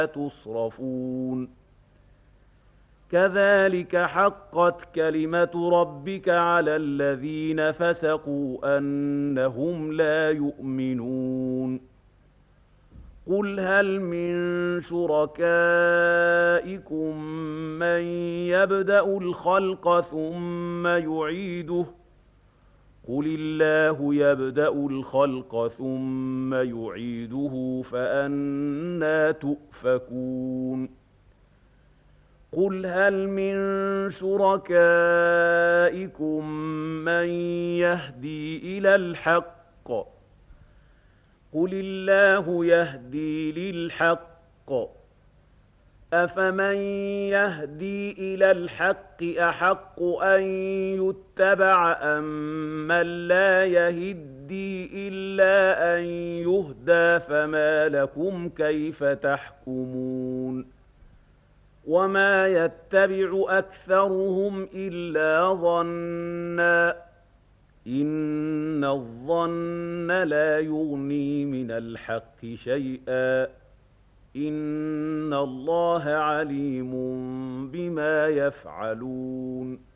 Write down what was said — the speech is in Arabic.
تصرفون كذلك حقت كلمة ربك على الذين فسقوا أنهم لا يؤمنون قل هل من شركائكم من يبدأ الخلق ثم يعيده قل الله يبدأ الخلق ثم يعيده فأنى تؤفكون قل هل من شركائكم من يهدي إلى الحق قل الله يهدي للحق أفمن يهدي إلى الحق أحق أن يتبع أمن لا يهدي إلا أن يهدى فما لكم كيف تحكمون وما يتبع أكثرهم إلا ظنا إن الظن لا يغني من الحق شيئا إن الله عليم بما يفعلون